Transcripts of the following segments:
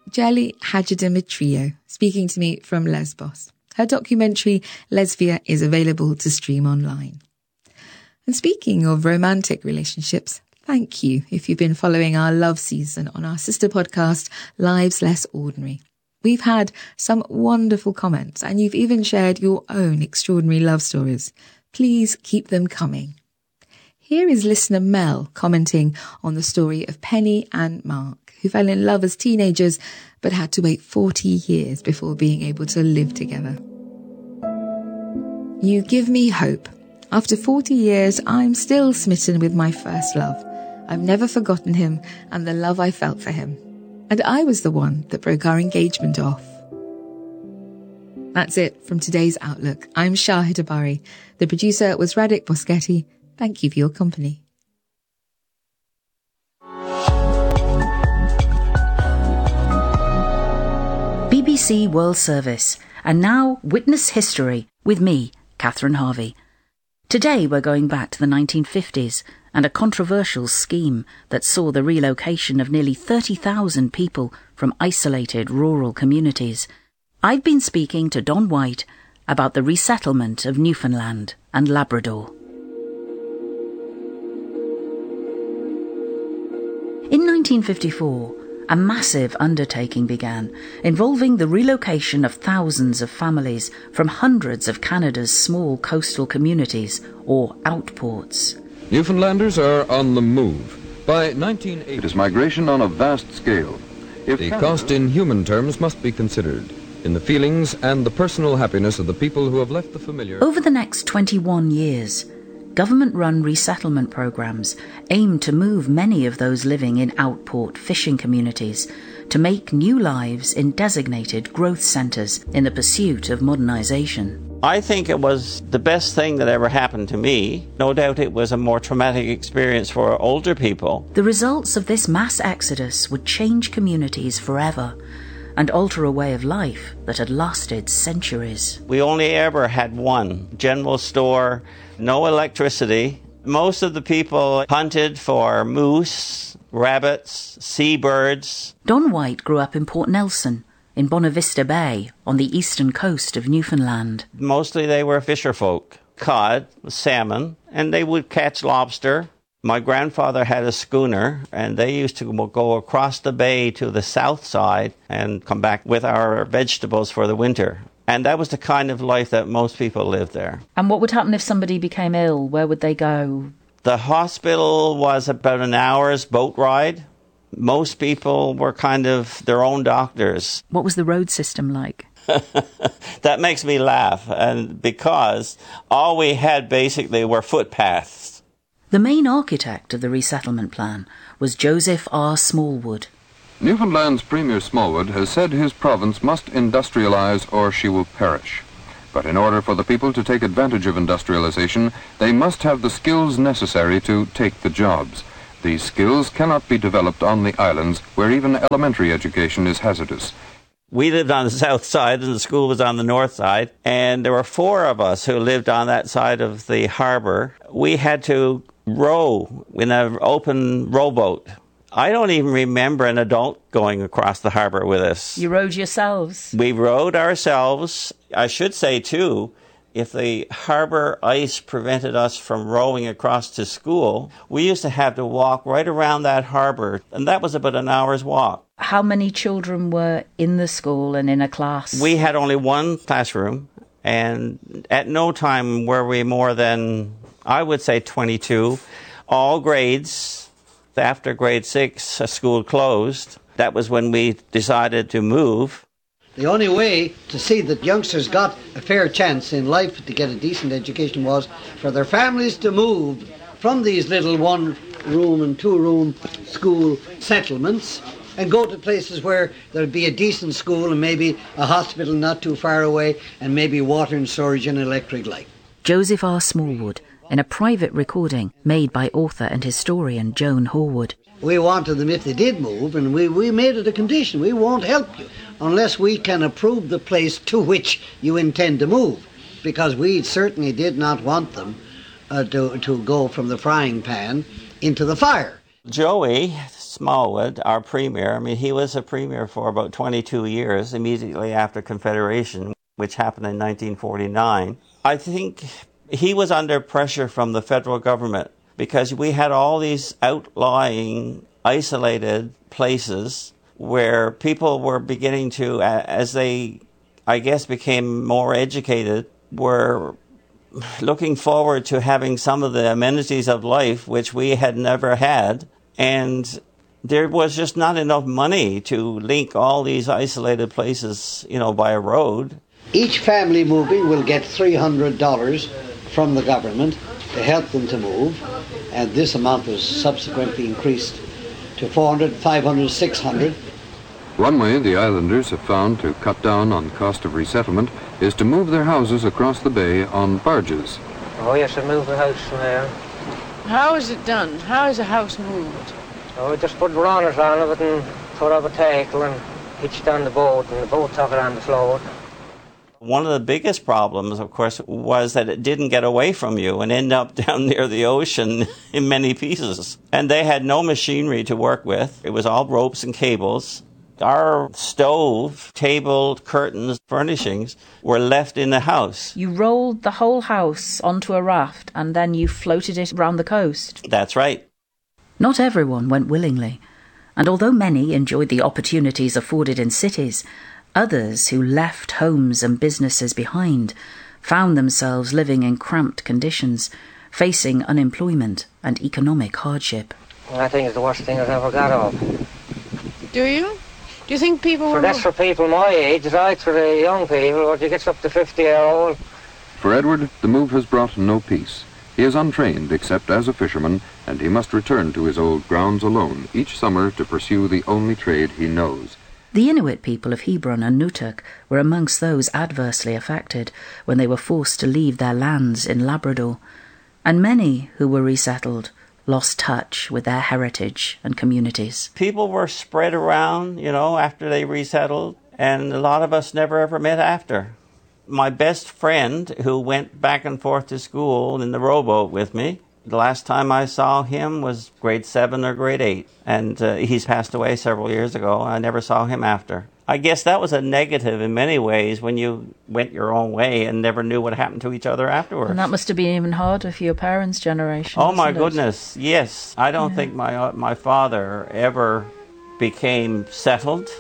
Jelly Hadjidimitriou, speaking to me from Lesbos. Her documentary, Lesvia, is available to stream online. And speaking of romantic relationships, thank you if you've been following our love season on our sister podcast, Lives Less Ordinary. We've had some wonderful comments and you've even shared your own extraordinary love stories. Please keep them coming. Here is listener Mel commenting on the story of Penny and Mark, who fell in love as teenagers but had to wait 40 years before being able to live together. You give me hope. After 40 years, I'm still smitten with my first love. I've never forgotten him and the love I felt for him. And I was the one that broke our engagement off. That's it from today's Outlook. I'm Shahid Abari. The producer was Radek Boschetti. Thank you for your company. BBC World Service. And now, Witness History with me, Catherine Harvey. Today we're going back to the 1950s and a controversial scheme that saw the relocation of nearly 30,000 people from isolated rural communities. I've been speaking to Don White about the resettlement of Newfoundland and Labrador. In 1954, a massive undertaking began, involving the relocation of thousands of families from hundreds of Canada's small coastal communities, or outports. Newfoundlanders are on the move. By 1980, it is migration on a vast scale. The cost in human terms must be considered, in the feelings and the personal happiness of the people who have left the familiar. Over the next 21 years, government-run resettlement programs aim to move many of those living in outport fishing communities to make new lives in designated growth centres in the pursuit of modernisation. I think it was the best thing that ever happened to me. No doubt it was a more traumatic experience for older people. The results of this mass exodus would change communities forever and alter a way of life that had lasted centuries. We only ever had one general store, no electricity. Most of the people hunted for moose, rabbits, seabirds. Don White grew up in Port Nelson, in Bonavista Bay, on the eastern coast of Newfoundland. Mostly they were fisher folk, cod, salmon, and they would catch lobster. My grandfather had a schooner, and they used to go across the bay to the south side and come back with our vegetables for the winter. And that was the kind of life that most people lived there. And what would happen if somebody became ill? Where would they go? The hospital was about an hour's boat ride. Most people were kind of their own doctors. What was the road system like? That makes me laugh, and because all we had basically were footpaths. The main architect of the resettlement plan was Joseph R. Smallwood. Newfoundland's Premier Smallwood has said his province must industrialize or she will perish. But in order for the people to take advantage of industrialization, they must have the skills necessary to take the jobs. These skills cannot be developed on the islands, where even elementary education is hazardous. We lived on the south side and the school was on the north side, and there were 4 of us who lived on that side of the harbour. We had to row in an open rowboat. I don't even remember an adult going across the harbour with us. You rowed yourselves? We rowed ourselves. I should say, too, if the harbour ice prevented us from rowing across to school, we used to have to walk right around that harbour, and that was about an hour's walk. How many children were in the school and in a class? We had only one classroom, and at no time were we more than, I would say, 22. All grades. After grade 6, a school closed. That was when we decided to move. The only way to see that youngsters got a fair chance in life to get a decent education was for their families to move from these little 1-room and 2-room school settlements and go to places where there'd be a decent school and maybe a hospital not too far away and maybe water and storage and electric light. Joseph R. Smallwood, in a private recording made by author and historian Joan Horwood. We wanted them, if they did move, and we made it a condition, we won't help you unless we can approve the place to which you intend to move, because we certainly did not want them to go from the frying pan into the fire. Joey Smallwood, our premier, I mean, he was a premier for about 22 years, immediately after Confederation, which happened in 1949. I think he was under pressure from the federal government because we had all these outlying, isolated places where people were beginning to, as they, I guess, became more educated, were looking forward to having some of the amenities of life which we had never had, and there was just not enough money to link all these isolated places, by a road. Each family moving will get $300 from the government to help them to move, and this amount was subsequently increased to $400, $500, $600. One way the islanders have found to cut down on cost of resettlement is to move their houses across the bay on barges. Oh yes, I moved the house from there. How is it done? How is a house moved? Oh, we just put runners on it and put up a tackle and hitched on the boat, and the boat took it on the float. One of the biggest problems, of course, was that it didn't get away from you and end up down near the ocean in many pieces. And they had no machinery to work with. It was all ropes and cables. Our stove, table, curtains, furnishings were left in the house. You rolled the whole house onto a raft and then you floated it around the coast. That's right. Not everyone went willingly, and although many enjoyed the opportunities afforded in cities, others who left homes and businesses behind found themselves living in cramped conditions, facing unemployment and economic hardship. I think it's the worst thing I've ever got of. Do you? Do you think people were... That's for people my age, right? For the young people, or it gets up to 50-year-old. For Edward, the move has brought no peace. He is untrained except as a fisherman, and he must return to his old grounds alone each summer to pursue the only trade he knows. The Inuit people of Hebron and Nutuk were amongst those adversely affected when they were forced to leave their lands in Labrador, and many who were resettled lost touch with their heritage and communities. People were spread around, after they resettled, and a lot of us never ever met after. My best friend, who went back and forth to school in the rowboat with me, the last time I saw him was grade 7 or grade 8, and he's passed away several years ago. I never saw him after. I guess that was a negative in many ways when you went your own way and never knew what happened to each other afterwards. And that must have been even harder for your parents' generation. Oh my goodness, yes. I don't think my father ever became settled.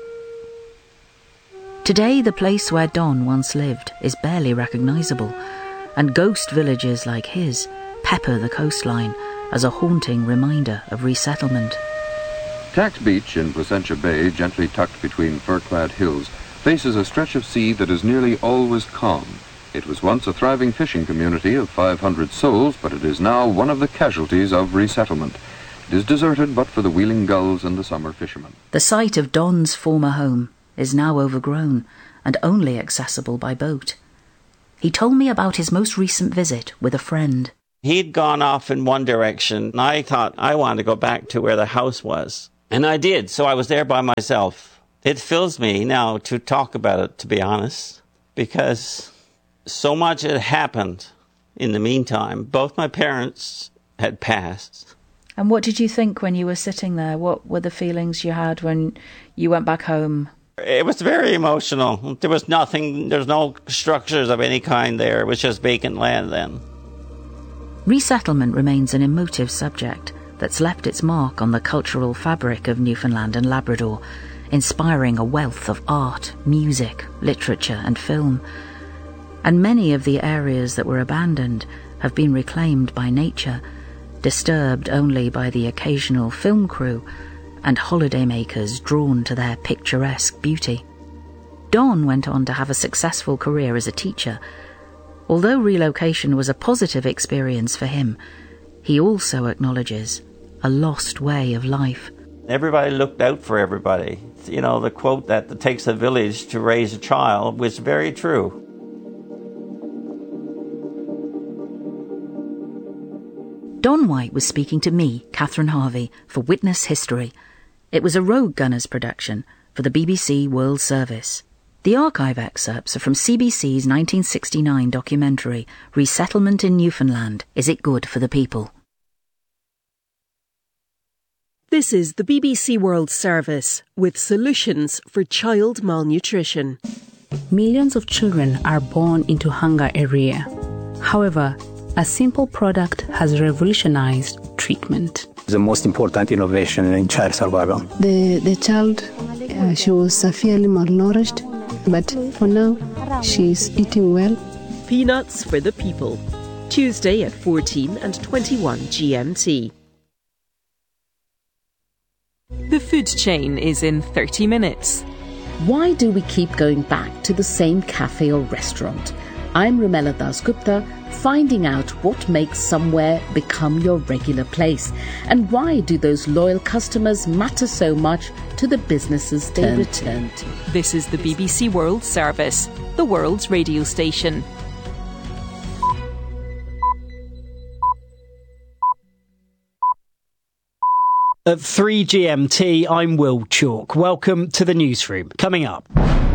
Today, the place where Don once lived is barely recognisable, and ghost villages like his pepper the coastline as a haunting reminder of resettlement. Tax Beach in Placentia Bay, gently tucked between fir-clad hills, faces a stretch of sea that is nearly always calm. It was once a thriving fishing community of 500 souls, but it is now one of the casualties of resettlement. It is deserted but for the wheeling gulls and the summer fishermen. The site of Don's former home is now overgrown and only accessible by boat. He told me about his most recent visit with a friend. He'd gone off in one direction, and I thought I wanted to go back to where the house was. And I did, so I was there by myself. It fills me now to talk about it, to be honest, because so much had happened in the meantime. Both my parents had passed. And what did you think when you were sitting there? What were the feelings you had when you went back home? It was very emotional. There was nothing, there's no structures of any kind there. It was just vacant land then. Resettlement remains an emotive subject that's left its mark on the cultural fabric of Newfoundland and Labrador, inspiring a wealth of art, music, literature and film. And many of the areas that were abandoned have been reclaimed by nature, disturbed only by the occasional film crew and holidaymakers drawn to their picturesque beauty. Don went on to have a successful career as a teacher. Although relocation was a positive experience for him, he also acknowledges a lost way of life. Everybody looked out for everybody. The quote that it takes a village to raise a child was very true. Don White was speaking to me, Catherine Harvey, for Witness History. It was a Rogue Gunners production for the BBC World Service. The archive excerpts are from CBC's 1969 documentary, Resettlement in Newfoundland, Is It Good for the People? This is the BBC World Service with solutions for child malnutrition. Millions of children are born into hunger every year. However, a simple product has revolutionized treatment. The most important innovation in child survival. The child, she was severely malnourished, but for now, she's eating well. Peanuts for the People. Tuesday at 14 and 21 GMT. The food chain is in 30 minutes. Why do we keep going back to the same cafe or restaurant? I'm Rumela Dasgupta, finding out what makes somewhere become your regular place, and why do those loyal customers matter so much to the businesses they return to. This is the BBC World Service, the world's radio station. At 3 GMT, I'm Will Chalk. Welcome to the newsroom. Coming up.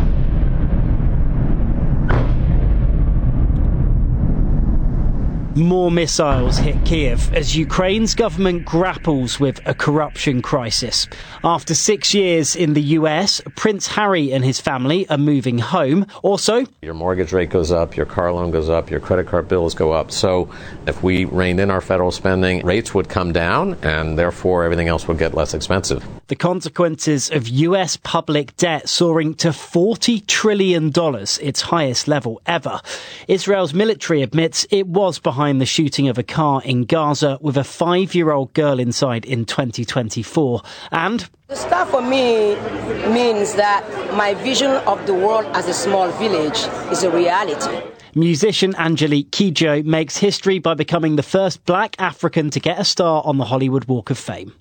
More missiles hit Kiev as Ukraine's government grapples with a corruption crisis. After 6 years in the US, Prince Harry and his family are moving home. Also, your mortgage rate goes up, your car loan goes up, your credit card bills go up. So if we reined in our federal spending, rates would come down and therefore everything else would get less expensive. The consequences of US public debt soaring to $40 trillion, its highest level ever. Israel's military admits it was behind the shooting of a car in Gaza with a 5-year-old girl inside in 2024. And the star for me means that my vision of the world as a small village is a reality. Musician Angelique Kidjo makes history by becoming the first black African to get a star on the Hollywood Walk of Fame.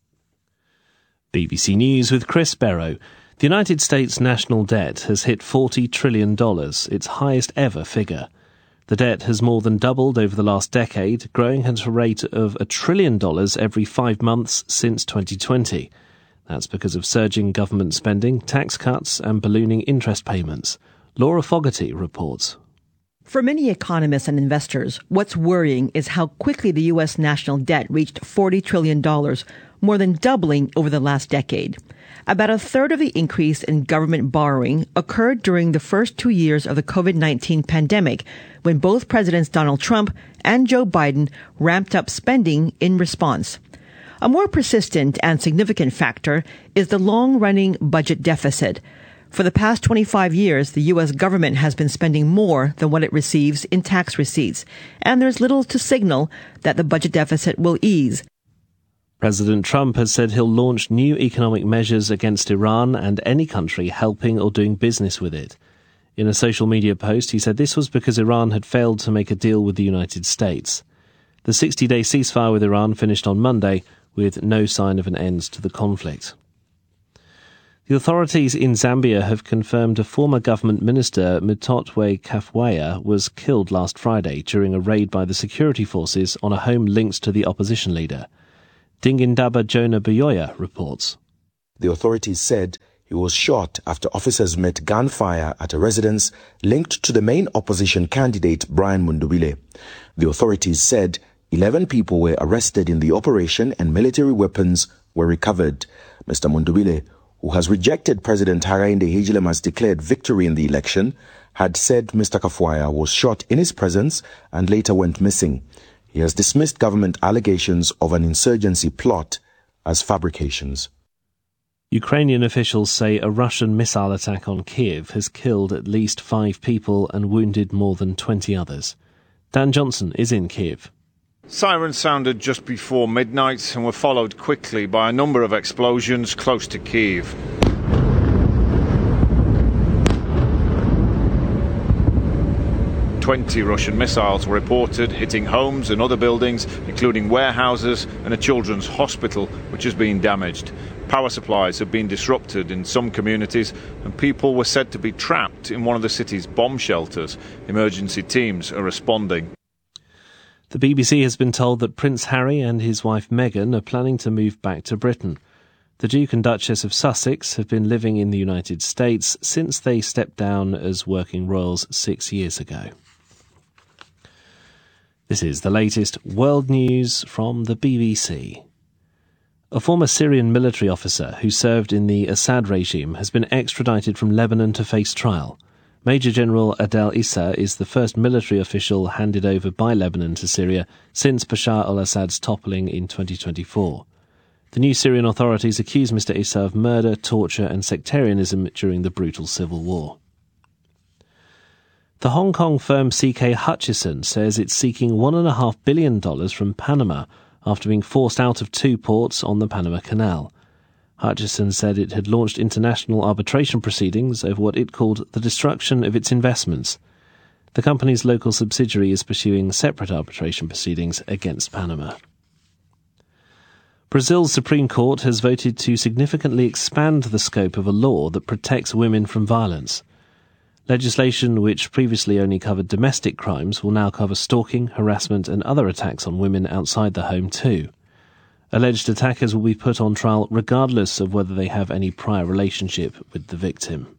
BBC News with Chris Barrow. The United States national debt has hit $40 trillion, its highest ever figure. The debt has more than doubled over the last decade, growing at a rate of $1 trillion every 5 months since 2020. That's because of surging government spending, tax cuts and ballooning interest payments. Laura Fogarty reports. For many economists and investors, what's worrying is how quickly the U.S. national debt reached $40 trillion, more than doubling over the last decade. About a third of the increase in government borrowing occurred during the first 2 years of the COVID-19 pandemic, when both Presidents Donald Trump and Joe Biden ramped up spending in response. A more persistent and significant factor is the long-running budget deficit. For the past 25 years, the U.S. government has been spending more than what it receives in tax receipts, and there's little to signal that the budget deficit will ease. President Trump has said he'll launch new economic measures against Iran and any country helping or doing business with it. In a social media post, he said this was because Iran had failed to make a deal with the United States. The 60-day ceasefire with Iran finished on Monday, with no sign of an end to the conflict. The authorities in Zambia have confirmed a former government minister, Mutotwe Kafwaya, was killed last Friday during a raid by the security forces on a home linked to the opposition leader. Dingindaba Jonah Buyoya reports. The authorities said he was shot after officers met gunfire at a residence linked to the main opposition candidate, Brian Mundubile. The authorities said 11 people were arrested in the operation and military weapons were recovered. Mr. Mundubile, who has rejected President Hakainde Hichilema's declared victory in the election, had said Mr. Kafwaya was shot in his presence and later went missing. He has dismissed government allegations of an insurgency plot as fabrications. Ukrainian officials say a Russian missile attack on Kiev has killed at least 5 people and wounded more than 20 others. Dan Johnson is in Kiev. Sirens sounded just before midnight and were followed quickly by a number of explosions close to Kiev. Russian missiles were reported hitting homes and other buildings, including warehouses and a children's hospital, which has been damaged. Power supplies have been disrupted in some communities, and people were said to be trapped in one of the city's bomb shelters. Emergency teams are responding. The BBC has been told that Prince Harry and his wife Meghan are planning to move back to Britain. The Duke and Duchess of Sussex have been living in the United States since they stepped down as working royals 6 years ago. This is the latest world news from the BBC. A former Syrian military officer who served in the Assad regime has been extradited from Lebanon to face trial. Major General Adel Issa is the first military official handed over by Lebanon to Syria since Bashar al-Assad's toppling in 2024. The new Syrian authorities accuse Mr. Issa of murder, torture and sectarianism during the brutal civil war. The Hong Kong firm CK Hutchison says it's seeking $1.5 billion from Panama after being forced out of 2 ports on the Panama Canal. Hutchison said it had launched international arbitration proceedings over what it called the destruction of its investments. The company's local subsidiary is pursuing separate arbitration proceedings against Panama. Brazil's Supreme Court has voted to significantly expand the scope of a law that protects women from violence. Legislation which previously only covered domestic crimes will now cover stalking, harassment and other attacks on women outside the home too. Alleged attackers will be put on trial regardless of whether they have any prior relationship with the victim.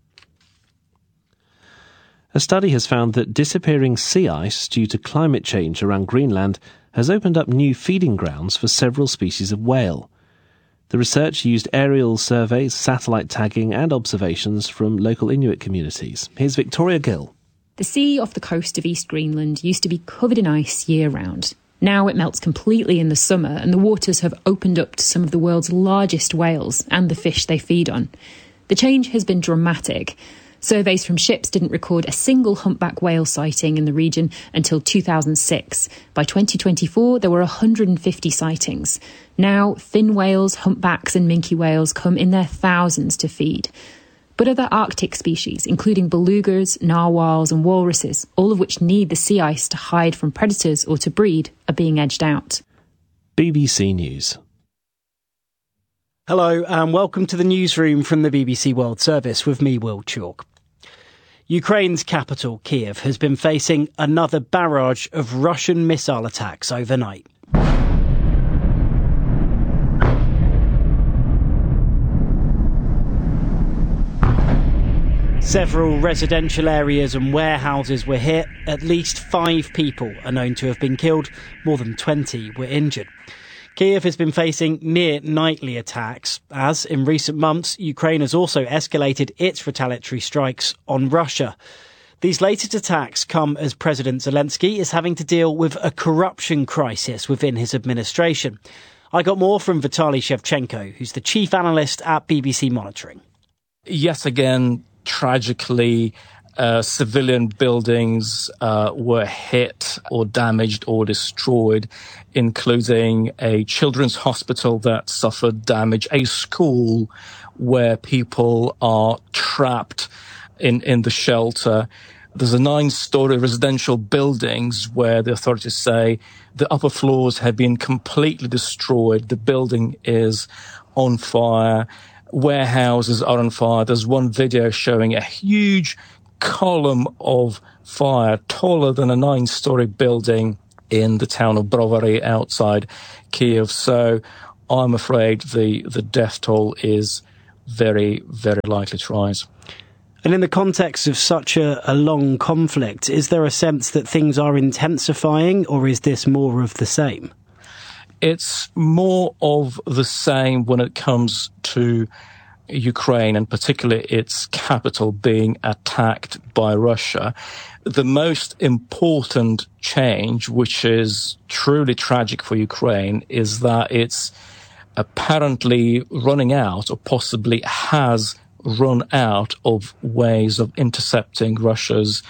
A study has found that disappearing sea ice due to climate change around Greenland has opened up new feeding grounds for several species of whale. The research used aerial surveys, satellite tagging and observations from local Inuit communities. Here's Victoria Gill. The sea off the coast of East Greenland used to be covered in ice year-round. Now it melts completely in the summer and the waters have opened up to some of the world's largest whales and the fish they feed on. The change has been dramatic. Surveys from ships didn't record a single humpback whale sighting in the region until 2006. By 2024, there were 150 sightings. Now, fin whales, humpbacks and minke whales come in their thousands to feed. But other Arctic species, including belugas, narwhals and walruses, all of which need the sea ice to hide from predators or to breed, are being edged out. BBC News. Hello and welcome to the newsroom from the BBC World Service with me, Will Chalk. Ukraine's capital, Kiev, has been facing another barrage of Russian missile attacks overnight. Several residential areas and warehouses were hit. At least 5 people are known to have been killed. More than 20 were injured. Kiev has been facing near-nightly attacks, as in recent months, Ukraine has also escalated its retaliatory strikes on Russia. These latest attacks come as President Zelensky is having to deal with a corruption crisis within his administration. I got more from Vitaly Shevchenko, who's the chief analyst at BBC Monitoring. Yes, again, tragically, civilian buildings were hit or damaged or destroyed, including a children's hospital that suffered damage, a school where people are trapped in the shelter. There's a 9-story residential buildings where the authorities say the upper floors have been completely destroyed. The building is on fire. Warehouses are on fire. There's one video showing a huge column of fire taller than a 9-story building in the town of Brovary outside Kiev. So I'm afraid the death toll is very, very likely to rise. And in the context of such a long conflict, is there a sense that things are intensifying, or is this more of the same? It's more of the same when it comes to Ukraine, and particularly its capital being attacked by Russia. The most important change, which is truly tragic for Ukraine, is that it's apparently running out, or possibly has run out, of ways of intercepting Russia's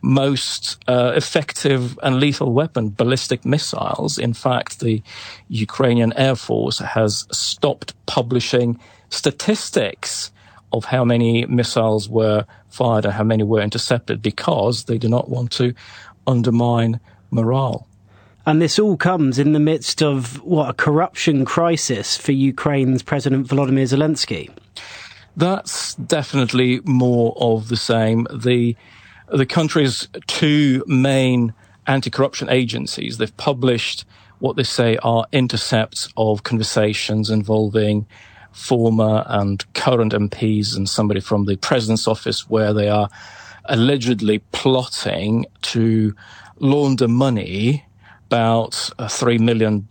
most effective and lethal weapon, ballistic missiles. In fact, the Ukrainian Air Force has stopped publishing statistics of how many missiles were fired and how many were intercepted because they do not want to undermine morale. And this all comes in the midst of, a corruption crisis for Ukraine's President Volodymyr Zelensky. That's definitely more of the same. The country's 2 main anti-corruption agencies, they've published what they say are intercepts of conversations involving former and current MPs and somebody from the president's office, where they are allegedly plotting to launder money about $3 million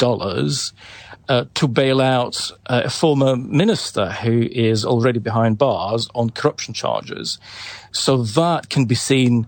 to bail out a former minister who is already behind bars on corruption charges. So that can be seen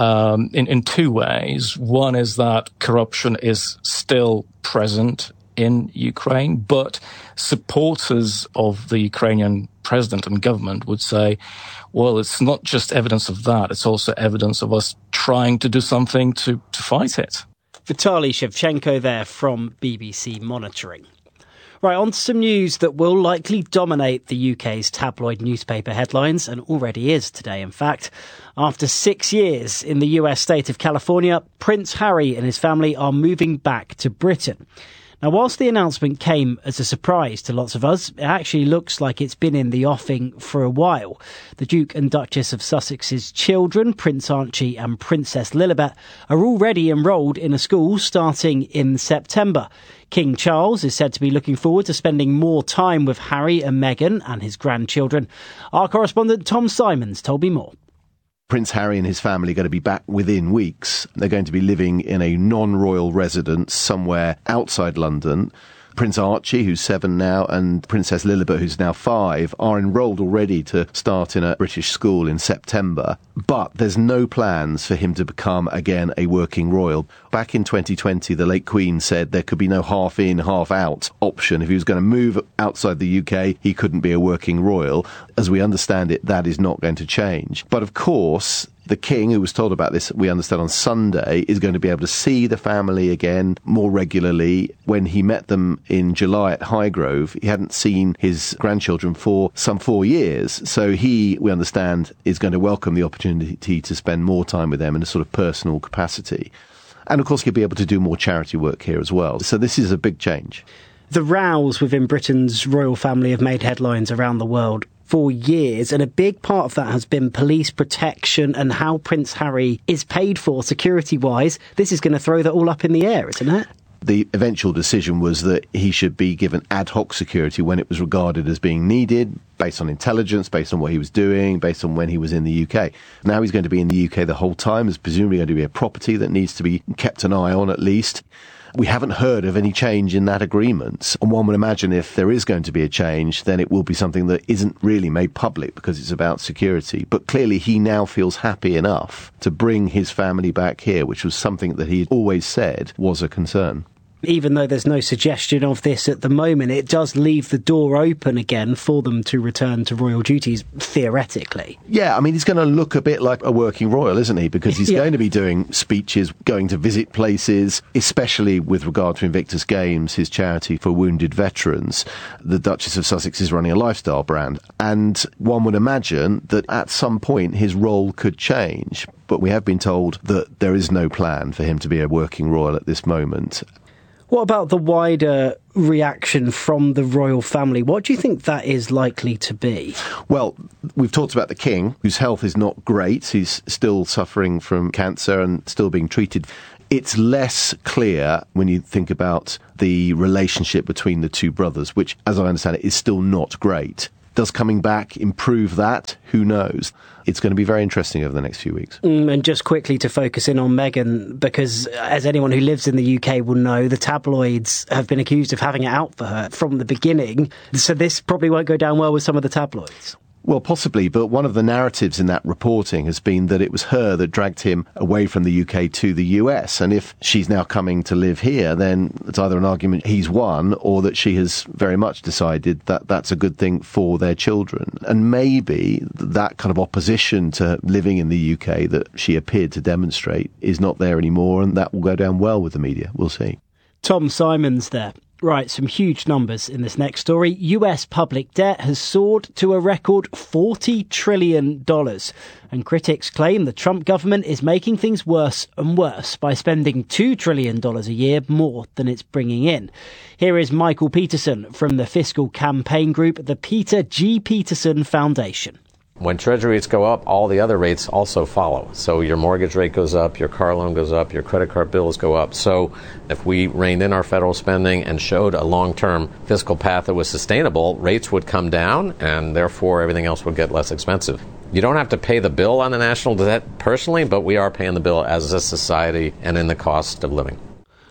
in two ways. One is that corruption is still present in Ukraine, but supporters of the Ukrainian president and government would say, well, it's not just evidence of that, it's also evidence of us trying to do something to fight it. Vitaly Shevchenko there from BBC Monitoring. Right, on to some news that will likely dominate the UK's tabloid newspaper headlines, and already is today, in fact. After 6 years in the US state of California, Prince Harry and his family are moving back to Britain. Now, whilst the announcement came as a surprise to lots of us, it actually looks like it's been in the offing for a while. The Duke and Duchess of Sussex's children, Prince Archie and Princess Lilibet, are already enrolled in a school starting in September. King Charles is said to be looking forward to spending more time with Harry and Meghan and his grandchildren. Our correspondent Tom Simons told me more. Prince Harry and his family are going to be back within weeks. They're going to be living in a non-royal residence somewhere outside London. Prince Archie, who's 7 now, and Princess Lilibet, who's now 5, are enrolled already to start in a British school in September. But there's no plans for him to become, again, a working royal. Back in 2020, the late Queen said there could be no half-in, half-out option. If he was going to move outside the UK, he couldn't be a working royal. As we understand it, that is not going to change. But of course, the King, who was told about this, we understand, on Sunday, is going to be able to see the family again more regularly. When he met them in July at Highgrove, he hadn't seen his grandchildren for some 4 years. So he, we understand, is going to welcome the opportunity to spend more time with them in a sort of personal capacity. And of course, he'll be able to do more charity work here as well. So this is a big change. The rows within Britain's royal family have made headlines around the world for years, and a big part of that has been police protection and how Prince Harry is paid for security-wise. This is going to throw that all up in the air, isn't it? The eventual decision was that he should be given ad hoc security when it was regarded as being needed, based on intelligence, based on what he was doing, based on when he was in the UK. Now he's going to be in the UK the whole time. There's presumably going to be a property that needs to be kept an eye on at least. We haven't heard of any change in that agreement. And one would imagine if there is going to be a change, then it will be something that isn't really made public because it's about security. But clearly he now feels happy enough to bring his family back here, which was something that he always said was a concern. Even though there's no suggestion of this at the moment, it does leave the door open again for them to return to royal duties, theoretically. Yeah, I mean, he's going to look a bit like a working royal, isn't he? Because he's going to be doing speeches, going to visit places, especially with regard to Invictus Games, his charity for wounded veterans. The Duchess of Sussex is running a lifestyle brand. And one would imagine that at some point his role could change. But we have been told that there is no plan for him to be a working royal at this moment. What about the wider reaction from the royal family? What do you think that is likely to be? Well, we've talked about the King, whose health is not great. He's still suffering from cancer and still being treated. It's less clear when you think about the relationship between the two brothers, which, as I understand it, is still not great. Does coming back improve that? Who knows? It's going to be very interesting over the next few weeks. And just quickly to focus in on Meghan, because as anyone who lives in the UK will know, the tabloids have been accused of having it out for her from the beginning. So this probably won't go down well with some of the tabloids. Well, possibly, but one of the narratives in that reporting has been that it was her that dragged him away from the UK to the US. And if she's now coming to live here, then it's either an argument he's won or that she has very much decided that that's a good thing for their children. And maybe that kind of opposition to living in the UK that she appeared to demonstrate is not there anymore, and that will go down well with the media. We'll see. Tom Simons there. Right, some huge numbers in this next story. US public debt has soared to a record $40 trillion. And critics claim the Trump government is making things worse and worse by spending $2 trillion a year more than it's bringing in. Here is Michael Peterson from the fiscal campaign group, the Peter G. Peterson Foundation. When Treasury rates go up, all the other rates also follow. So your mortgage rate goes up, your car loan goes up, your credit card bills go up. So if we reined in our federal spending and showed a long-term fiscal path that was sustainable, rates would come down and therefore everything else would get less expensive. You don't have to pay the bill on the national debt personally, but we are paying the bill as a society and in the cost of living.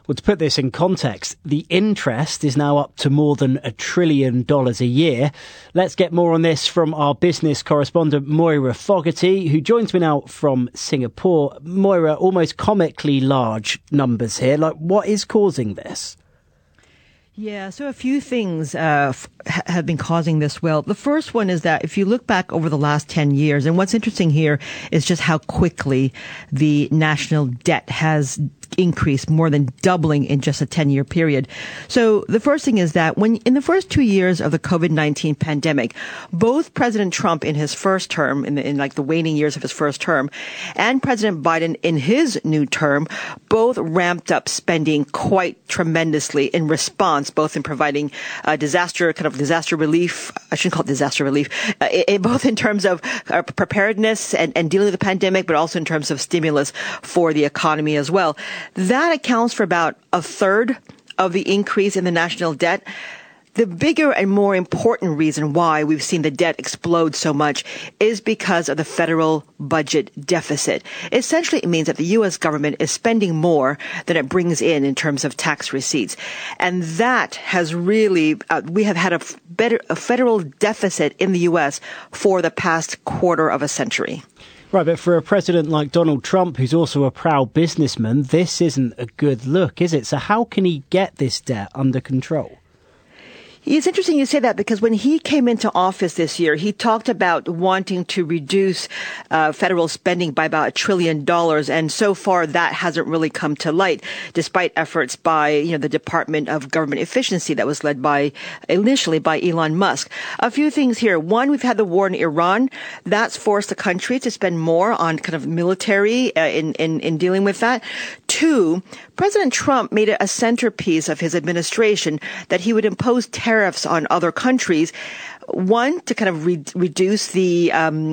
Well, to put this in context, the interest is now up to more than $1 trillion a year. Let's get more on this from our business correspondent, Moira Fogarty, who joins me now from Singapore. Moira, almost comically large numbers here. Like, what is causing this? Yeah, so a few things have been causing this. Well, the first one is that if you look back over the last 10 years, and what's interesting here is just how quickly the national debt has increased, more than doubling in just a 10-year period. So the first thing is that when in the first 2 years of the COVID-19 pandemic, both President Trump in his first term, in like the waning years of his first term, and President Biden in his new term, both ramped up spending quite tremendously in response, both in providing disaster relief. I shouldn't call it disaster relief, both in terms of preparedness and dealing with the pandemic, but also in terms of stimulus for the economy as well. That accounts for about a third of the increase in the national debt. The bigger and more important reason why we've seen the debt explode so much is because of the federal budget deficit. Essentially, it means that the U.S. government is spending more than it brings in terms of tax receipts. And that has really, we have had a federal deficit in the U.S. for the past quarter of a century. Right, but for a president like Donald Trump, who's also a proud businessman, this isn't a good look, is it? So how can he get this debt under control? It's interesting you say that because when he came into office this year, he talked about wanting to reduce federal spending by about $1 trillion. And so far, that hasn't really come to light, despite efforts by, the Department of Government Efficiency that was led initially by Elon Musk. A few things here. One, we've had the war in Iran. That's forced the country to spend more on kind of military in dealing with that. Two, President Trump made it a centerpiece of his administration that he would impose tariffs on other countries. One, to kind of reduce the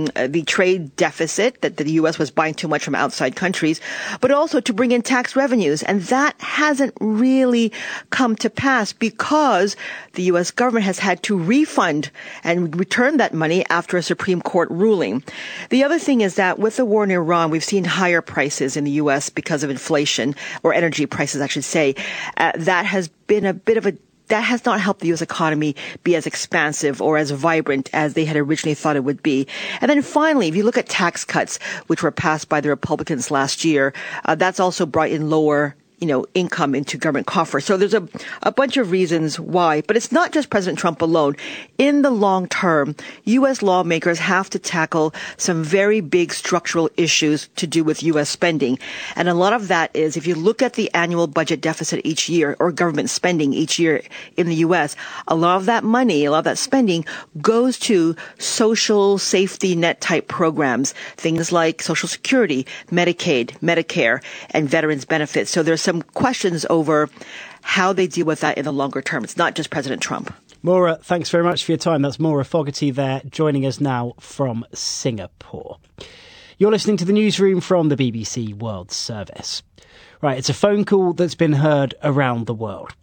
trade deficit that the U.S. was buying too much from outside countries, but also to bring in tax revenues. And that hasn't really come to pass because the U.S. government has had to refund and return that money after a Supreme Court ruling. The other thing is that with the war in Iran, we've seen higher prices in the U.S. because of inflation, or energy prices, I should say. That has been that has not helped the U.S. economy be as expansive or as vibrant as they had originally thought it would be. And then finally, if you look at tax cuts, which were passed by the Republicans last year, that's also brought in lower income into government coffers. So there's a bunch of reasons why, but it's not just President Trump alone. In the long term, U.S. lawmakers have to tackle some very big structural issues to do with U.S. spending. And a lot of that is, if you look at the annual budget deficit each year or government spending each year in the U.S., a lot of that spending goes to social safety net type programs, things like Social Security, Medicaid, Medicare, and veterans benefits. So there's some questions over how they deal with that in the longer term. It's not just President Trump. Maura, thanks very much for your time. That's Maura Fogarty there, joining us now from Singapore. You're listening to the newsroom from the BBC World Service. Right, it's a phone call that's been heard around the world.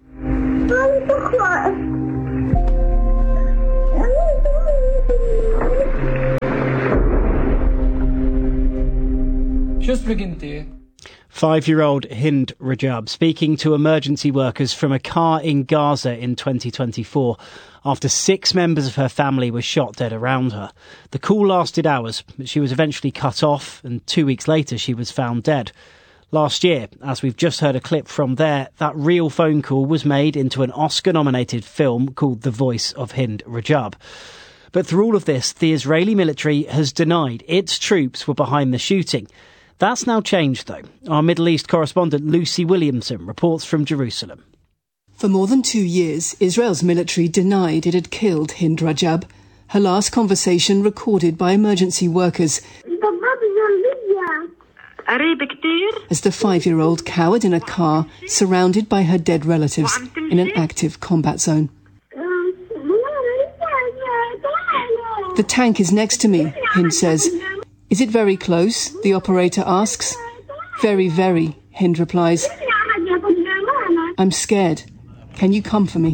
Just begin there. 5-year-old Hind Rajab speaking to emergency workers from a car in Gaza in 2024 after 6 members of her family were shot dead around her. The call lasted hours, but she was eventually cut off, and 2 weeks later she was found dead. Last year, as we've just heard a clip from there, that real phone call was made into an Oscar-nominated film called The Voice of Hind Rajab. But through all of this, the Israeli military has denied its troops were behind the shooting. That's now changed, though. Our Middle East correspondent Lucy Williamson reports from Jerusalem. For more than 2 years, Israel's military denied it had killed Hind Rajab. Her last conversation recorded by emergency workers as the 5-year-old cowered in a car surrounded by her dead relatives in an active combat zone. The tank is next to me, Hind says. Is it very close? The operator asks. Very, very, Hind replies. I'm scared. Can you come for me?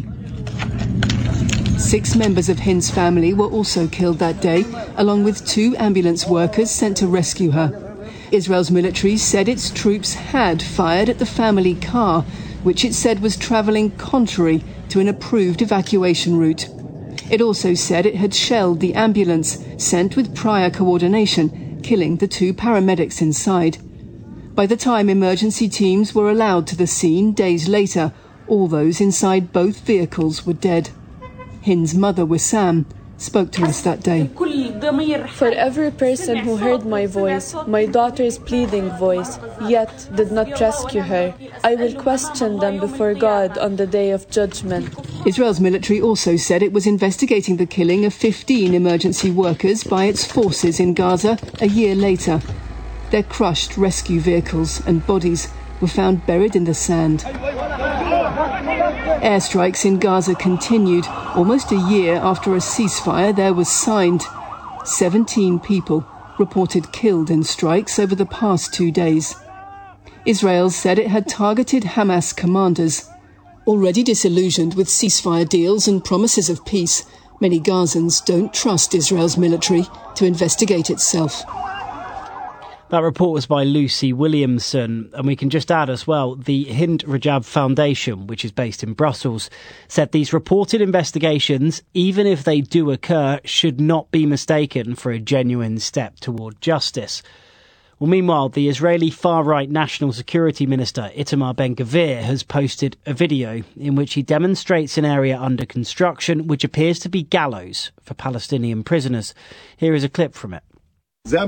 6 members of Hind's family were also killed that day, along with 2 ambulance workers sent to rescue her. Israel's military said its troops had fired at the family car, which it said was travelling contrary to an approved evacuation route. It also said it had shelled the ambulance sent with prior coordination, killing the 2 paramedics inside. By the time emergency teams were allowed to the scene days later, all those inside both vehicles were dead. Hind's mother, Wissam, spoke to us that day. For every person who heard my voice, my daughter's pleading voice, yet did not rescue her, I will question them before God on the day of judgment. Israel's military also said it was investigating the killing of 15 emergency workers by its forces in Gaza a year later. Their crushed rescue vehicles and bodies were found buried in the sand. Airstrikes in Gaza continued almost a year after a ceasefire there was signed. 17 people reported killed in strikes over the past 2 days. Israel said it had targeted Hamas commanders. Already disillusioned with ceasefire deals and promises of peace, many Gazans don't trust Israel's military to investigate itself. That report was by Lucy Williamson, and we can just add as well, the Hind Rajab Foundation, which is based in Brussels, said these reported investigations, even if they do occur, should not be mistaken for a genuine step toward justice. Well, meanwhile, the Israeli far-right National Security Minister Itamar Ben-Gvir has posted a video in which he demonstrates an area under construction which appears to be gallows for Palestinian prisoners. Here is a clip from it. This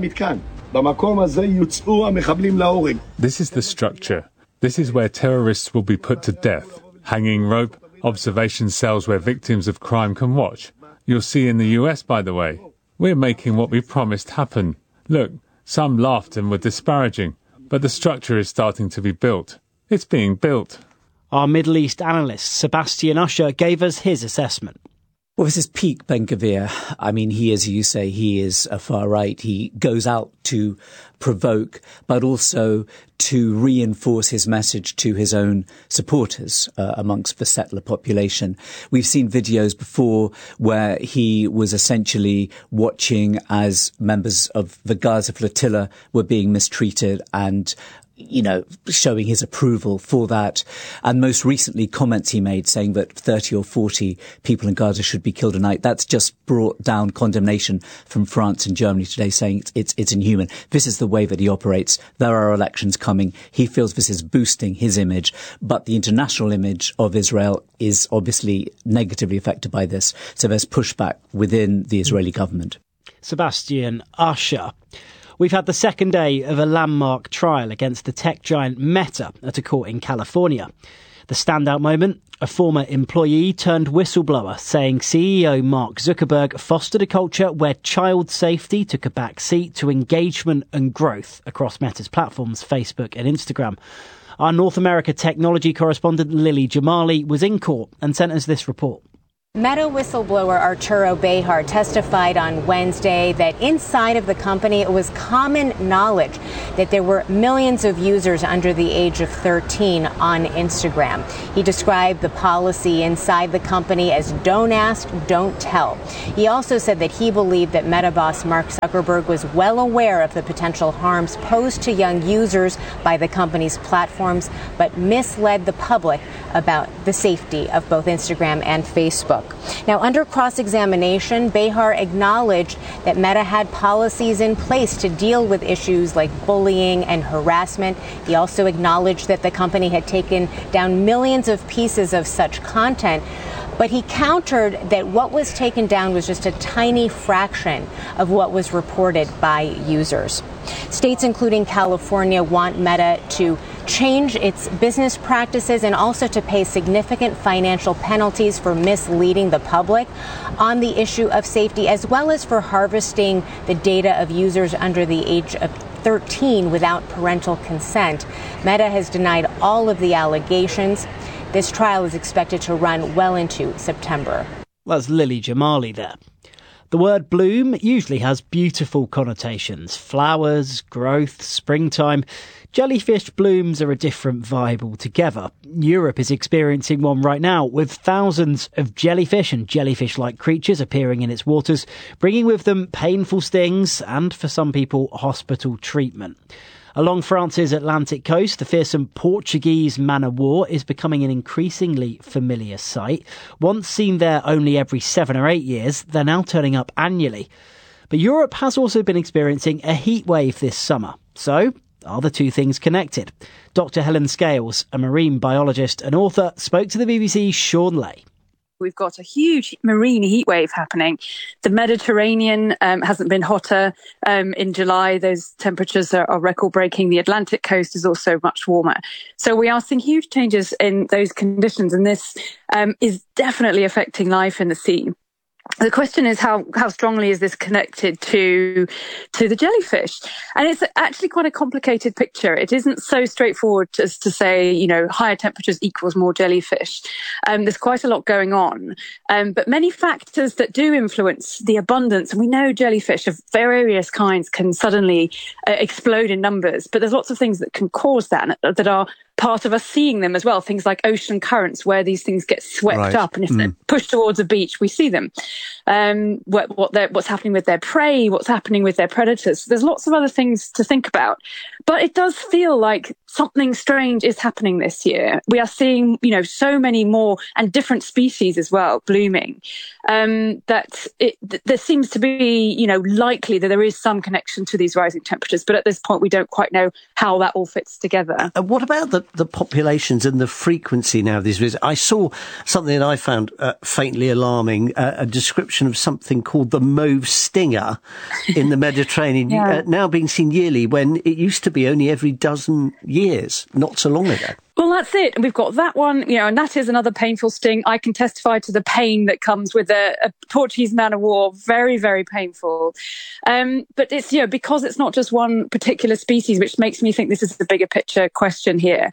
is the structure. This is where terrorists will be put to death. Hanging rope, observation cells where victims of crime can watch. You'll see in the US, by the way. We're making what we promised happen. Look, some laughed and were disparaging, but the structure is starting to be built. It's being built. Our Middle East analyst, Sebastian Usher, gave us his assessment. Well, this is peak Ben-Gvir. I mean, he, as you say, he is a far right. He goes out to provoke, but also to reinforce his message to his own supporters amongst the settler population. We've seen videos before where he was essentially watching as members of the Gaza flotilla were being mistreated and showing his approval for that. And most recently, comments he made saying that 30 or 40 people in Gaza should be killed a night. That's just brought down condemnation from France and Germany today, saying it's inhuman. This is the way that he operates. There are elections coming. He feels this is boosting his image, but the international image of Israel is obviously negatively affected by this. So there's pushback within the Israeli government. Sebastian Usher. We've had the second day of a landmark trial against the tech giant Meta at a court in California. The standout moment, a former employee turned whistleblower saying CEO Mark Zuckerberg fostered a culture where child safety took a back seat to engagement and growth across Meta's platforms, Facebook and Instagram. Our North America technology correspondent Lily Jamali was in court and sent us this report. Meta whistleblower Arturo Bejar testified on Wednesday that inside of the company, it was common knowledge that there were millions of users under the age of 13 on Instagram. He described the policy inside the company as don't ask, don't tell. He also said that he believed that Meta boss Mark Zuckerberg was well aware of the potential harms posed to young users by the company's platforms, but misled the public about the safety of both Instagram and Facebook. Now, under cross-examination, Bejar acknowledged that Meta had policies in place to deal with issues like bullying and harassment. He also acknowledged that the company had taken down millions of pieces of such content. But he countered that what was taken down was just a tiny fraction of what was reported by users. States including California want Meta to change its business practices and also to pay significant financial penalties for misleading the public on the issue of safety, as well as for harvesting the data of users under the age of 13 without parental consent. Meta has denied all of the allegations. This trial is expected to run well into September. Well, that's Lily Jamali there. The word bloom usually has beautiful connotations. Flowers, growth, springtime. Jellyfish blooms are a different vibe altogether. Europe is experiencing one right now, with thousands of jellyfish and jellyfish-like creatures appearing in its waters, bringing with them painful stings and, for some people, hospital treatment. Along France's Atlantic coast, the fearsome Portuguese man-o'-war is becoming an increasingly familiar sight. Once seen there only every 7 or 8 years, they're now turning up annually. But Europe has also been experiencing a heat wave this summer. So, are the two things connected? Dr. Helen Scales, a marine biologist and author, spoke to the BBC's Sean Lay. We've got a huge marine heat wave happening. The Mediterranean hasn't been hotter in July. Those temperatures are record-breaking. The Atlantic coast is also much warmer. So we are seeing huge changes in those conditions, and this is definitely affecting life in the sea. The question is how strongly is this connected to the jellyfish? And it's actually quite a complicated picture. It isn't so straightforward as to say, higher temperatures equals more jellyfish. There's quite a lot going on. But many factors that do influence the abundance, and we know jellyfish of various kinds can suddenly explode in numbers, but there's lots of things that can cause that are part of us seeing them as well. Things like ocean currents, where these things get swept up, and if they're pushed towards a beach, we see them. What's happening with their prey, what's happening with their predators. There's lots of other things to think about. But it does feel like something strange is happening this year. We are seeing, so many more and different species as well blooming. There seems to be, likely that there is some connection to these rising temperatures. But at this point, we don't quite know how that all fits together. What about the populations and the frequency now of these visits? I saw something that I found faintly alarming, a description of something called the mauve stinger in the Mediterranean, now being seen yearly when it used to be only every dozen years, not so long ago. Well, that's it. We've got that one, and that is another painful sting. I can testify to the pain that comes with a Portuguese man-o'-war. Very, very painful. But it's, because it's not just one particular species, which makes me think this is the bigger picture question here.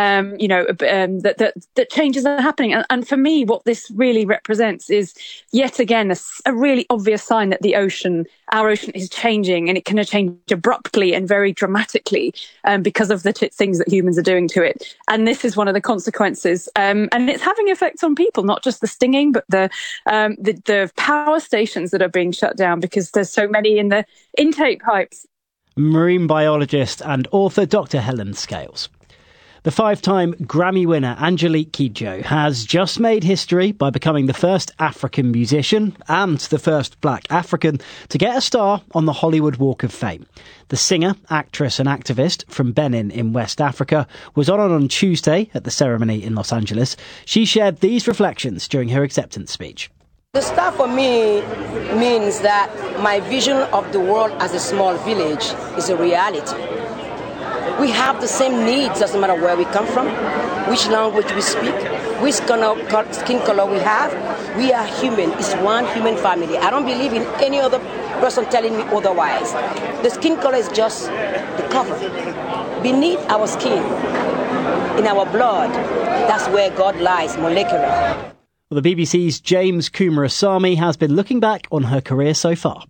That changes are happening. And for me, what this really represents is yet again a really obvious sign that our ocean is changing, and it can change abruptly and very dramatically because of the things that humans are doing to it. And this is one of the consequences. And it's having effects on people, not just the stinging, but the power stations that are being shut down because there's so many in the intake pipes. Marine biologist and author Dr. Helen Scales. The 5-time Grammy winner Angelique Kidjo has just made history by becoming the first African musician and the first black African to get a star on the Hollywood Walk of Fame. The singer, actress and activist from Benin in West Africa was on Tuesday at the ceremony in Los Angeles. She shared these reflections during her acceptance speech. The star for me means that my vision of the world as a small village is a reality. We have the same needs, doesn't matter where we come from, which language we speak, which skin color we have. We are human. It's one human family. I don't believe in any other person telling me otherwise. The skin color is just the cover. Beneath our skin, in our blood, that's where God lies, molecular. Well, the BBC's James Kumarasamy has been looking back on her career so far.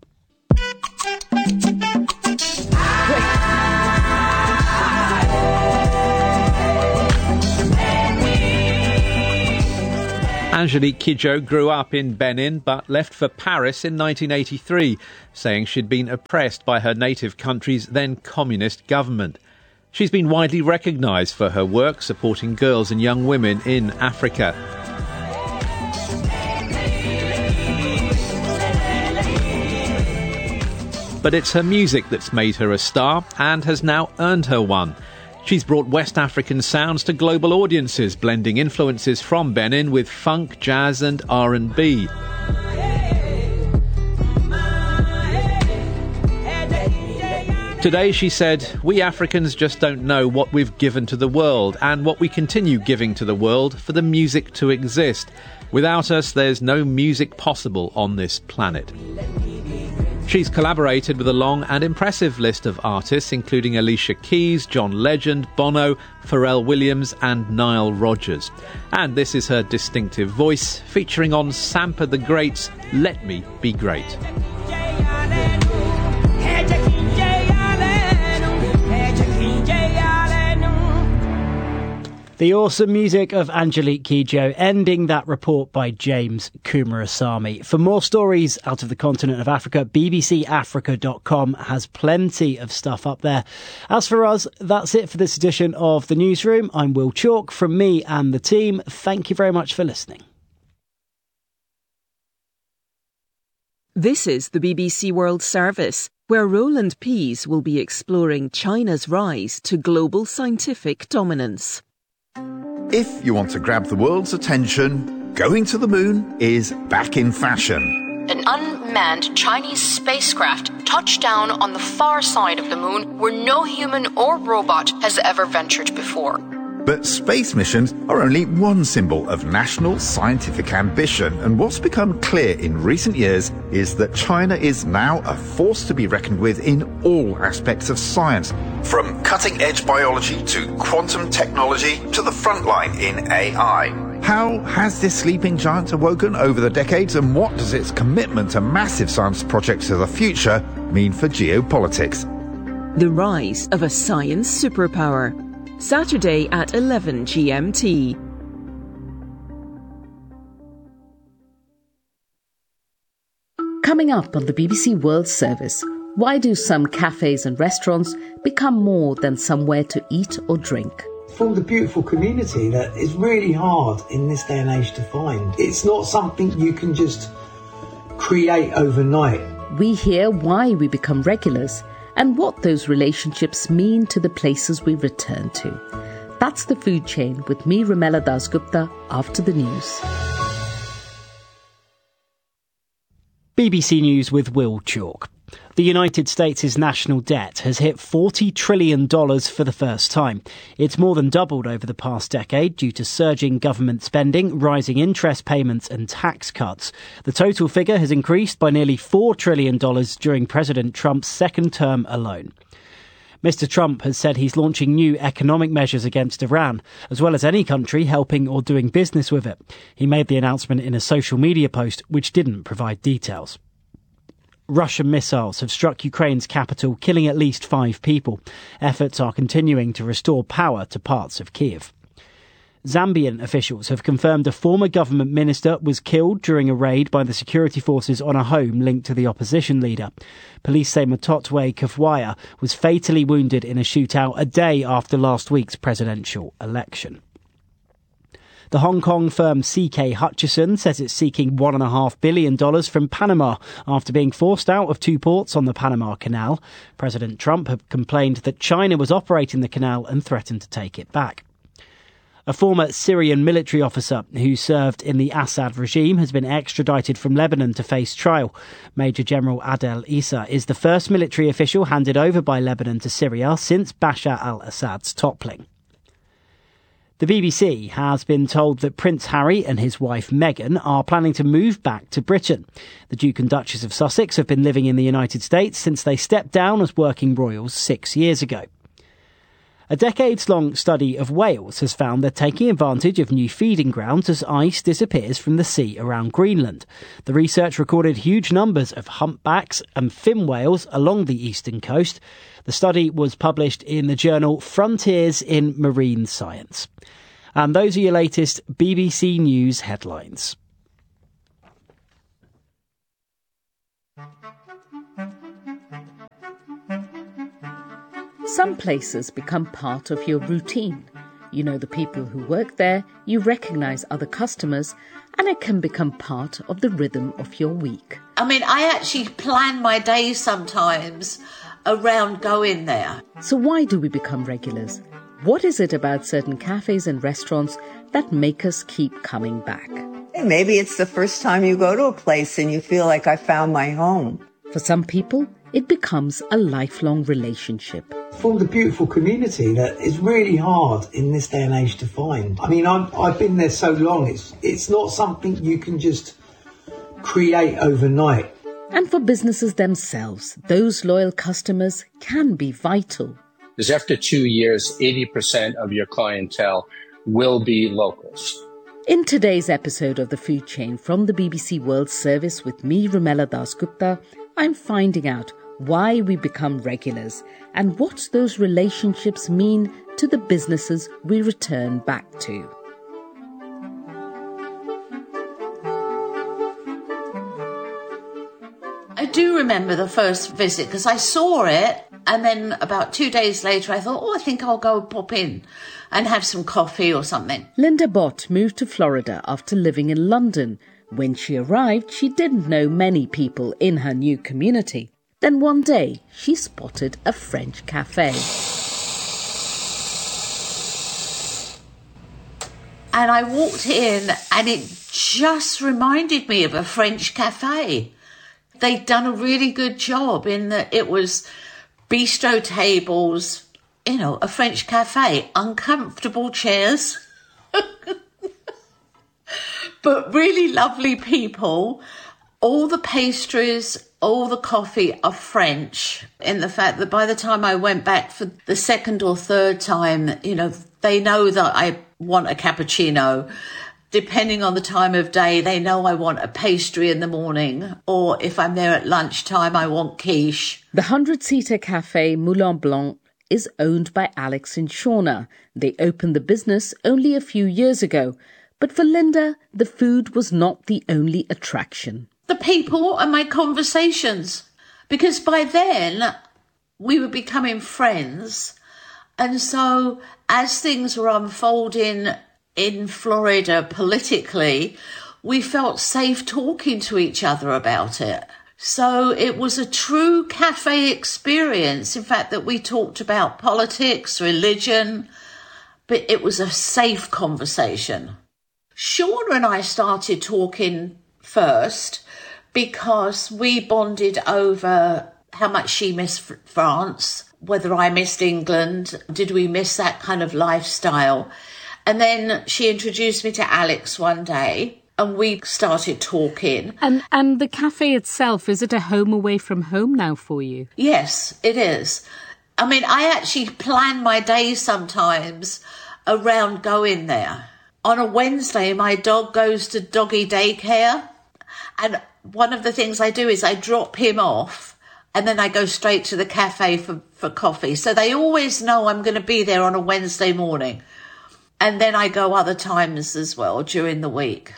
Angelique Kidjo grew up in Benin but left for Paris in 1983, saying she'd been oppressed by her native country's then communist government. She's been widely recognised for her work supporting girls and young women in Africa. But it's her music that's made her a star and has now earned her one. She's brought West African sounds to global audiences, blending influences from Benin with funk, jazz and R&B. Today, she said, "We Africans just don't know what we've given to the world and what we continue giving to the world for the music to exist. Without us, there's no music possible on this planet." She's collaborated with a long and impressive list of artists, including Alicia Keys, John Legend, Bono, Pharrell Williams and Nile Rodgers. And this is her distinctive voice, featuring on Sampa the Great's Let Me Be Great. The awesome music of Angelique Kidjo, ending that report by James Kumarasamy. For more stories out of the continent of Africa, bbcafrica.com has plenty of stuff up there. As for us, that's it for this edition of The Newsroom. I'm Will Chalk. From me and the team, thank you very much for listening. This is the BBC World Service, where Roland Pease will be exploring China's rise to global scientific dominance. If you want to grab the world's attention, going to the moon is back in fashion. An unmanned Chinese spacecraft touched down on the far side of the moon where no human or robot has ever ventured before. But space missions are only one symbol of national scientific ambition, and what's become clear in recent years is that China is now a force to be reckoned with in all aspects of science, from cutting-edge biology to quantum technology to the front line in AI. How has this sleeping giant awoken over the decades, and what does its commitment to massive science projects of the future mean for geopolitics? The rise of a science superpower. Saturday at 11 GMT. Coming up on the BBC World Service, why do some cafes and restaurants become more than somewhere to eat or drink? Formed a beautiful community that is really hard in this day and age to find. It's not something you can just create overnight. We hear why we become regulars and what those relationships mean to the places we return to. That's The Food Chain with me, Ramela Dasgupta, after the news. BBC News with Will Chalk. The United States' national debt has hit $40 trillion for the first time. It's more than doubled over the past decade due to surging government spending, rising interest payments and tax cuts. The total figure has increased by nearly $4 trillion during President Trump's second term alone. Mr. Trump has said he's launching new economic measures against Iran, as well as any country helping or doing business with it. He made the announcement in a social media post, which didn't provide details. Russian missiles have struck Ukraine's capital, killing at least 5 people. Efforts are continuing to restore power to parts of Kiev. Zambian officials have confirmed a former government minister was killed during a raid by the security forces on a home linked to the opposition leader. Police say Mototwe Kafwaya was fatally wounded in a shootout a day after last week's presidential election. The Hong Kong firm CK Hutchison says it's seeking $1.5 billion from Panama after being forced out of 2 ports on the Panama Canal. President Trump had complained that China was operating the canal and threatened to take it back. A former Syrian military officer who served in the Assad regime has been extradited from Lebanon to face trial. Major General Adel Issa is the first military official handed over by Lebanon to Syria since Bashar al-Assad's toppling. The BBC has been told that Prince Harry and his wife Meghan are planning to move back to Britain. The Duke and Duchess of Sussex have been living in the United States since they stepped down as working royals 6 years ago. A decades-long study of whales has found they're taking advantage of new feeding grounds as ice disappears from the sea around Greenland. The research recorded huge numbers of humpbacks and fin whales along the eastern coast. The study was published in the journal Frontiers in Marine Science. And those are your latest BBC News headlines. Some places become part of your routine. You know the people who work there, you recognise other customers, and it can become part of the rhythm of your week. I mean, I actually plan my days sometimes around going there. So why do we become regulars? What is it about certain cafes and restaurants that make us keep coming back? Maybe it's the first time you go to a place and you feel like I found my home. For some people, it becomes a lifelong relationship. Formed a beautiful community that is really hard in this day and age to find. I mean, I've been there so long, it's not something you can just create overnight. And for businesses themselves, those loyal customers can be vital. Because after 2 years, 80% of your clientele will be locals. In today's episode of The Food Chain from the BBC World Service with me, Rumela Dasgupta, I'm finding out why we become regulars and what those relationships mean to the businesses we return back to. I do remember the first visit because I saw it, and then about 2 days later I thought, I think I'll go pop in and have some coffee or something. Linda Bott moved to Florida after living in London. When she arrived, she didn't know many people in her new community. Then one day, she spotted a French cafe. And I walked in, and it just reminded me of a French cafe. They'd done a really good job in that it was bistro tables, a French cafe, uncomfortable chairs, but really lovely people. All the pastries, all the coffee are French, in the fact that by the time I went back for the second or third time, they know that I want a cappuccino. Depending on the time of day, they know I want a pastry in the morning, or if I'm there at lunchtime, I want quiche. The 100-seater cafe Moulin Blanc is owned by Alex and Shauna. They opened the business only a few years ago. But for Linda, the food was not the only attraction. The people and my conversations. Because by then, we were becoming friends. And so, as things were unfolding in Florida politically, we felt safe talking to each other about it. So it was a true cafe experience. In fact, that we talked about politics, religion, but it was a safe conversation. Shauna and I started talking first because we bonded over how much she missed France, whether I missed England, did we miss that kind of lifestyle? And then she introduced me to Alex one day and we started talking. And the cafe itself, is it a home away from home now for you? Yes, it is. I mean, I actually plan my days sometimes around going there. On a Wednesday, my dog goes to doggy daycare. And one of the things I do is I drop him off and then I go straight to the cafe for coffee. So they always know I'm going to be there on a Wednesday morning. And then I go other times as well during the week.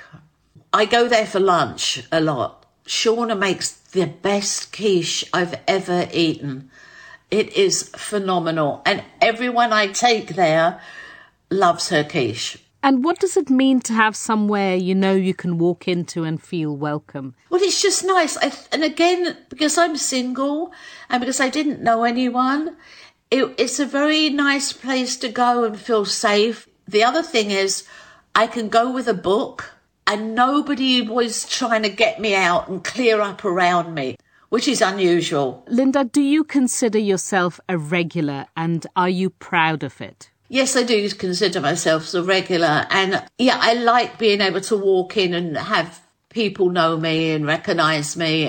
I go there for lunch a lot. Shauna makes the best quiche I've ever eaten. It is phenomenal. And everyone I take there loves her quiche. And what does it mean to have somewhere you can walk into and feel welcome? Well, it's just nice. And again, because I'm single and because I didn't know anyone, it's a very nice place to go and feel safe. The other thing is I can go with a book and nobody was trying to get me out and clear up around me, which is unusual. Linda, do you consider yourself a regular and are you proud of it? Yes, I do consider myself a regular. And I like being able to walk in and have people know me and recognise me.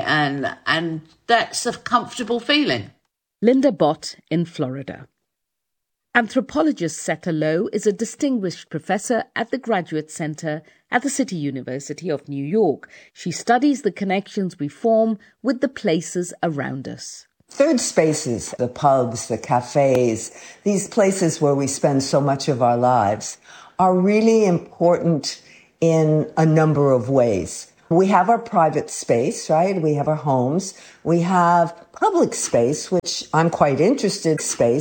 And that's a comfortable feeling. Linda Bott in Florida. Anthropologist Seta Low is a distinguished professor at the Graduate Center at the City University of New York. She studies the connections we form with the places around us. Third spaces, the pubs, the cafes, these places where we spend so much of our lives are really important in a number of ways. We have our private space, right? We have our homes. We have public space, which I'm quite interested,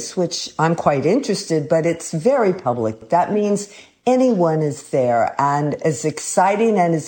but it's very public. That means anyone is there. And as exciting and as